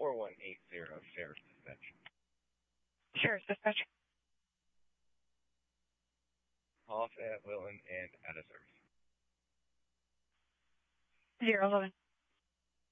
4180 Sheriff's Dispatch. Sheriff's Dispatch. Off at will and out of service. 011.